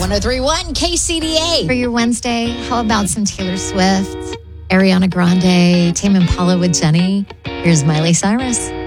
103.1 KCDA. For your Wednesday, how about some Taylor Swift, Ariana Grande, Tame Impala with Jenny? Here's Miley Cyrus.